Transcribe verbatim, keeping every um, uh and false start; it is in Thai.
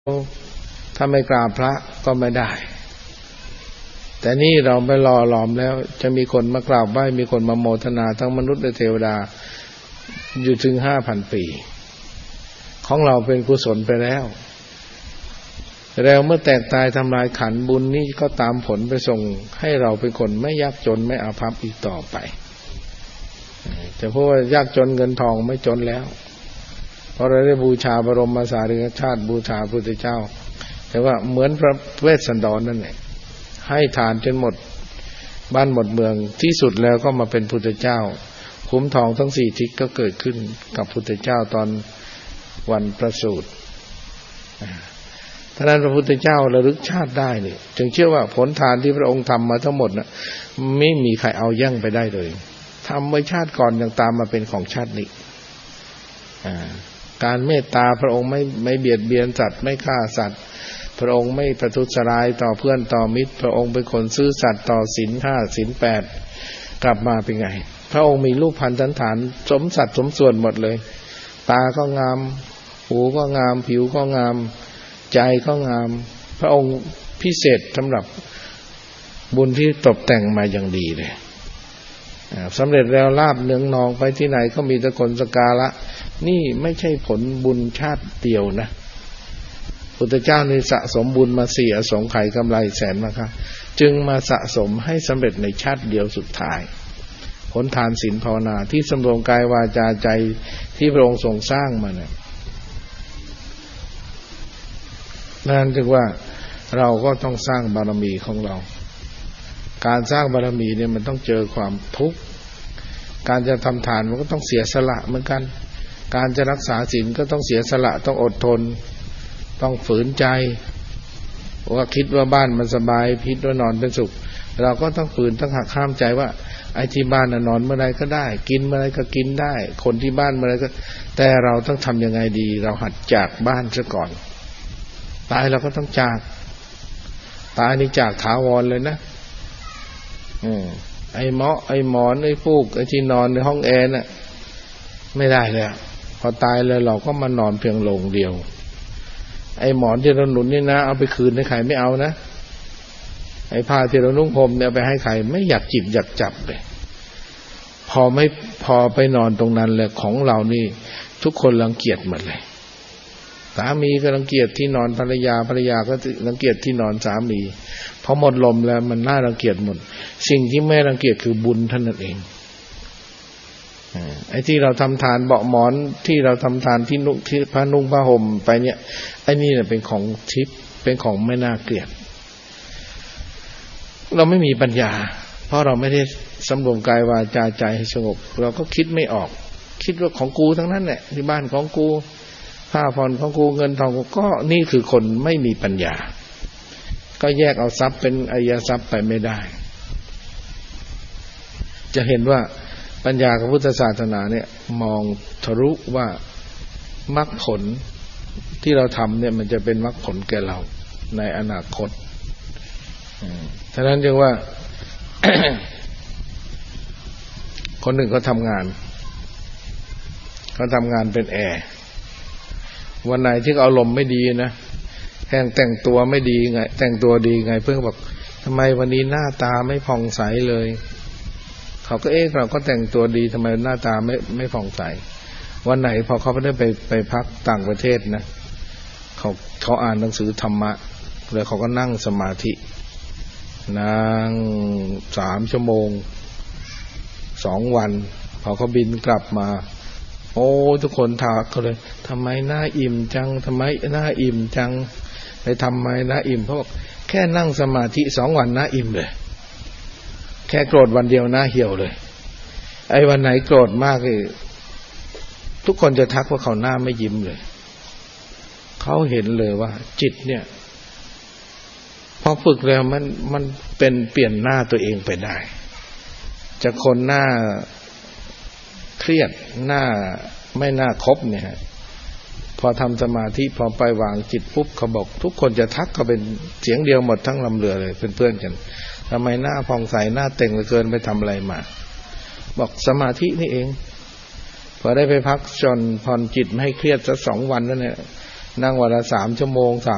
ถ้าไม่กราบพระก็ไม่ได้แต่นี่เราไปรอหลอมแล้วจะมีคนมากราบไหว้มีคนมาโมทนาทั้งมนุษย์และเทวดาอยู่ถึง ห้าพัน ปีของเราเป็นกุศลไปแล้วแล้วเมื่อแตกตายทำลายขันธ์บุญนี้ก็ตามผลไปส่งให้เราเป็นคนไม่ยากจนไม่อาภัพอีกต่อไปจะพูดว่ายากจนเงินทองไม่จนแล้วเพราะเราได้บูชาบรมสารีริกธาตุบูชาพระพุทธเจ้าแต่ว่าเหมือนพระเวสสันดรนั่นแหละให้ทานจนหมดบ้านหมดเมืองที่สุดแล้วก็มาเป็นพุทธเจ้าคุ้มทองทั้งสี่ทิศก็เกิดขึ้นกับพุทธเจ้าตอนวันประสูติท่านั้นพระพุทธเจ้าระลึกชาติได้นี่จึงเชื่อว่าผลทานที่พระองค์ทำมาทั้งหมดนะไม่มีใครเอาแย่งไปได้เลยทำไว้ชาติก่อนยังตามมาเป็นของชาตินี้การเมตตาพระองค์ไม่ไม่เบียดเบียนสัตว์ไม่ฆ่าสัตว์พระองค์ไม่ประทุษร้ายต่อเพื่อนต่อมิตรพระองค์เป็นคนซื่อสัตย์ต่อศีลห้าศีลแปดกลับมาเป็นไงพระองค์มีรูปพรรณสันฐานสมสัดสมส่วนหมดเลยตาก็งามหูก็งามผิวก็งามใจก็งามพระองค์พิเศษสำหรับบุญที่ตกแต่งมาอย่างดีเลยสำเร็จแล้วลาภเนืองนองไปที่ไหนก็มีแต่คนสักการะนี่ไม่ใช่ผลบุญชาติเดียวนะพุทธเจ้านี่สะสมบุญมาสี่อสงไขยกำไรแสนนะครับจึงมาสะสมให้สำเร็จในชาติเดียวสุดท้ายผลทานศีลภาวนาที่สำรวมกายวาจาใจที่พระองค์ทรงสร้างมาเนี่ยนั่นจึงว่าเราก็ต้องสร้างบารมีของเราการสร้างบารมีเนี่ยมันต้องเจอความทุกข์การจะทำทานมันก็ต้องเสียสละเหมือนกันการจะรักษาศีลก็ต้องเสียสละต้องอดทนต้องฝืนใจว่าคิดว่าบ้านมันสบายคิดว่านอนเป็นสุขเราก็ต้องฝืนต้องหักห้ามใจว่าไอ้ที่บ้านน่ะนอนเมื่อไรก็ได้กินเมื่อไรก็กินได้คนที่บ้านเมื่อไรก็แต่เราต้องทำยังไงดีเราหัดจากบ้านซะก่อนตายเราก็ต้องจากตายนี่จากถาวรเลยนะอืมไอ้เมาะไอ้หมอนไอ้ฟูกไอ้ที่นอนในห้องแอร์น่ะไม่ได้แล้วพอตายแล้วเราก็มานอนเพียงโลงเดียวไอ้หมอนที่เราหนุนนี่นะเอาไปคืนให้ใครไม่เอานะไอ้ผ้าที่เรานุ่งห่มเนี่ยเอาไปให้ใครไม่อยากจิบอยากจับเลยพอไม่พอไปนอนตรงนั้นเลยของเรานี่ทุกคนรังเกียจหมดเลยสามีก็รังเกียจที่นอนภรรยาภรรยาก็รังเกียจที่นอนสามีพอหมดลมแล้วมันน่ารังเกียจหมดสิ่งที่ไม่รังเกียจคือบุญท่านนั่นเองไอ้ที่เราทำทานเบาะหมอนที่เราทำทานที่นุ่งที่ผ้านุ่งผ้าห่มไปเนี่ยไอ้นี่เนี่ยเป็นของทิพย์เป็นของไม่น่าเกลียดเราไม่มีปัญญาเพราะเราไม่ได้สำรวมกายวาจาใจให้สงบเราก็คิดไม่ออกคิดว่าของกูทั้งนั้นแหละที่บ้านของกูผ้าผ่อนของกูเงินทองก็นี่คือคนไม่มีปัญญาก็แยกเอาทรัพย์เป็นอริยทรัพย์ไปไม่ได้จะเห็นว่าปัญญาของพุทธศาสนาเนี่ยมองทะลุว่ามรรคผลที่เราทำเนี่ยมันจะเป็นมรรคผลแก่เราในอนาคตฉะนั้นจึงว่า คนหนึ่งเขาทำงานเขาทำงานเป็นแอร์วันไหนที่อารมณ์ไม่ดีนะแห้งแต่งตัวไม่ดีไงแต่งตัวดีไงเพื่อนบอกทำไมวันนี้หน้าตาไม่ผ่องใสเลยเขาก็เอ๊ะเราก็แต่งตัวดีทำไมหน้าตาไม่ไม่ผ่องใสวันไหนพอเขาไปได้ไปไปพักต่างประเทศนะเขาเขาอ่านหนังสือธรรมะแล้วเขาก็นั่งสมาธินั่งสามชั่วโมงสองวันพอเขาบินกลับมาโอ้ทุกคนถามเขาเลยทำไมหน้าอิ่มจังทำไมหน้าอิ่มจังไปทำไมหน้าอิ่มเพราะแค่นั่งสมาธิสองวันหน้าอิ่มเลยแค่โกรธวันเดียวหน้าเหี่ยวเลยไอ้วันไหนโกรธมากเลยทุกคนจะทักว่าเขาหน้าไม่ยิ้มเลยเขาเห็นเลยว่าจิตเนี่ยพอฝึกแล้วมันมันเป็นเปลี่ยนหน้าตัวเองไปได้จากคนหน้าเครียดหน้าไม่น่าคบเนี่ยพอทำสมาธิพอไปวางจิตปุ๊บเขาบอกทุกคนจะทักเขาเป็นเสียงเดียวหมดทั้งลำเรือเลยเพื่อนๆกันทำไมหน้าผ่องใสหน้าเต่งเหลือเกินไปทำอะไรมาบอกสมาธินี่เองพอได้ไปพักจนผ่อนจิตไม่ให้เครียดสักสองวันนั่นเนี่ยนั่งวันละสามชั่วโมงสาม